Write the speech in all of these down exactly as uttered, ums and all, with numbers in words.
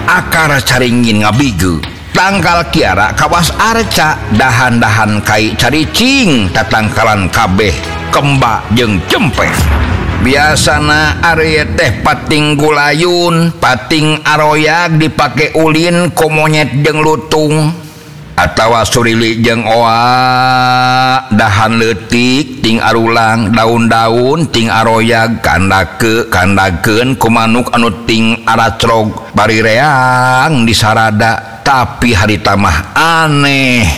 akar caringin ngabige tanggal kiara kawas arca dahan-dahan kai caricing tatangkalan kabeh kembak jeung cempeh biasana ari teh pating gulayun pating aroyak dipake ulin ku monyet jeung lutung atawa surili jeung oa dahan leutik ting arulang daun-daun ting aroyag kandake kandakeun ku manuk anu ting aracrog bari reang di sarada tapi harita mah aneh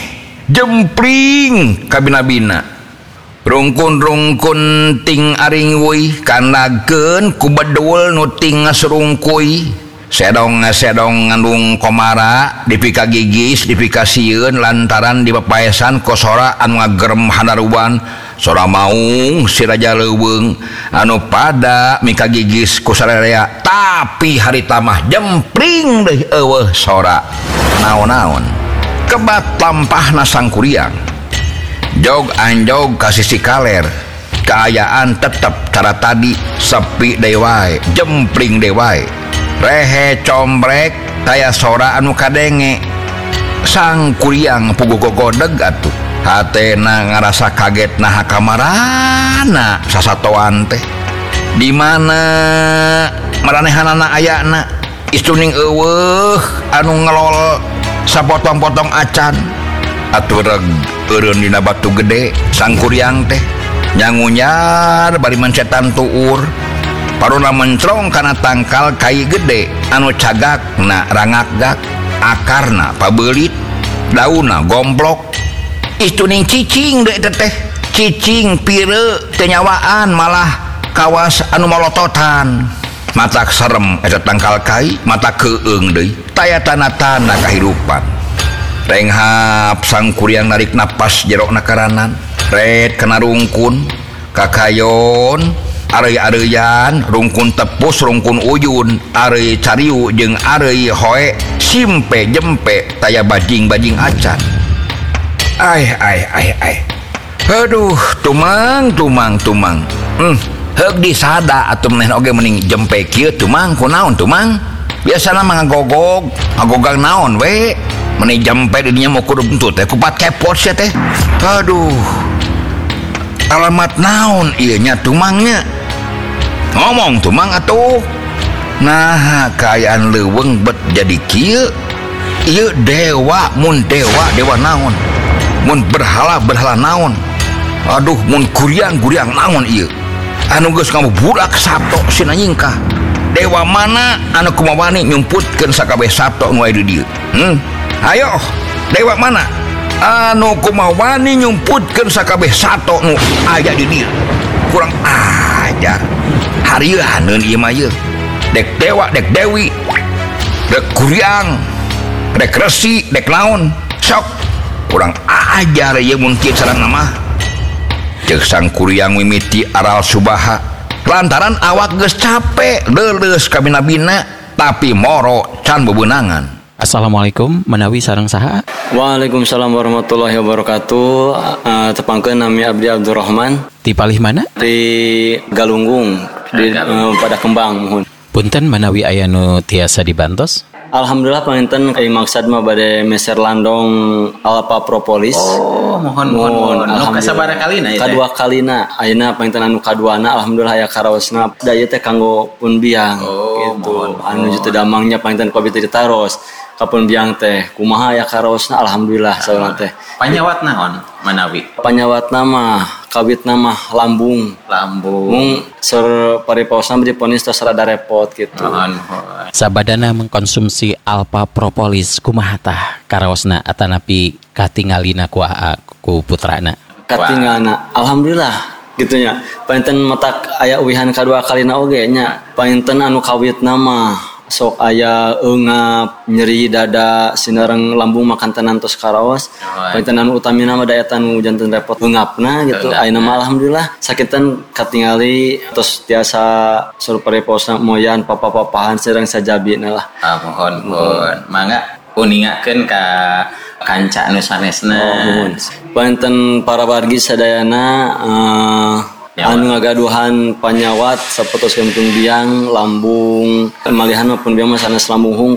jempring kabina-bina rungkun-rungkun ting aring wuy kandakeun ku bedul nu ting ngasurungkuy sedong sedong ngandung komara dipika gigis dipika sieun lantaran dipapaesan ku sora anu ngagerem hanaruan sora maung si raja leuweung anu pada mika gigis ku sararea tapi harita mah jempring deui eueuh sora naon-naon kebat lampahna sangkuriang jog anjog ka sisi kaler kaayaan tetep cara tadi sepi deui wae jempring deui wae rehe combrek taya sora anu kadenge sang kuriang puguh gogodeg atuh hatena ngarasa kaget nah kamarana sasatoan teh di mana maranehanana ayana istuning eueuh anu ngelol sapotong-potong acan atuh reg eureun dina batu gede sang kuriang teh nyangunyar bari mencetan tuur paruna mencrong kana tangkal kai gede anu cagak na rangagak akarna pabeulit daunna gomblok istuning cicing deui teh cicing pireu teu nyawaan malah kawas anu molototan matak serem eta tangkal kai mata keueung deui taya tanda-tanda kahirupan renghap sang kuriang narik napas jerokna karanan red kana rungkun kakayon arei-areian rungkun tepus rungkun uyun arei cariu jeung arei hoe simpe jempe taya bajing-bajing acan ai ai ai ai aduh tumang tumang tumang hmm heug disada atuh meneh oge mending jempe kieu tumang kunaon tumang biasana mah ngagogog ngagogang naon we mending jempe di dinya mau kudu bentuk teh kupat kepot sia teh aduh alamat naon ieu nya tumangnya ngomong tumang atuh nah kaayaan leuweung bet jadi kieu ieu dewa mun dewa dewa naon mun berhala berhala naon aduh mun kuriang-kuriang naon ieu anu geus ngabuburak sabto sina nyingkah dewa mana anu kumawani nyumputkeun sakabeh sabto nu aya di dieu hmm ayo dewa mana anu kumawani nyumputkeun sakabeh sabto nu aya di dieu kurang ajar harieuhaneun ieu mah ieu dek dewa dek dewi dek kuriang dek resi dek naon sok kurang ajar ieu mun kieu carana mah ceuk sang kuriang mimiti aral subaha lantaran awak geus capek leuleus kabina-bina tapi moro can bebeunangan. Assalamualaikum menawi sareng saha. Waalaikumsalam warahmatullahi wabarakatuh. Uh, tepangkeun nami Abdi Abdurrahman. Di palih mana? Di Galunggung di uh, pada Kembang mohon. Punten menawi aya nu tiasa dibantos. Alhamdulillah panginten kai maksad mah bade meser landong Alpa Propolis. Oh, mohon mohon mohon. Anu kasabaraha kalina ieu? Kadua kalina. Ayeuna panginten anu kaduana alhamdulillah aya karaosna da ieu teh kanggo pun biang oh, gitu. Anu jutu damangnya panginten kopi teh ditaros. Kapun biang teh kumaha aya karaosna alhamdulillah saurang teh. Panyawat naon manawi? Panyawatna mah kawitna mah lambung. Lambung. Mung sur paripaosna diponis tos rada repot gitu. Mohon. Sabadana mengkonsumsi Alpa Propolis kumaha tah karaosna atanapi katingalina ku ku putrana? Katingalna alhamdulillah gitunya. Painten matak aya uwihan kadua kalina oge nya. Painten anu kawitna mah sok aya eungap nyeri dada sinareng lambung makan tenan tos karaos painten anu utamina mah daya tanu janten repot eungapna gitu ayeuna mah alhamdulillah sakitan katingali tos tiasa sur pareposna moyan papa-papahan sareng sajabina lah. Ah mohon mohon mangga uningakeun ka kanca anu sanesna. Oh, painten para wargi sadayana uh, anu ngagaduhan panyawat sapertos pun biang lambung malihan pun biang sanes lambung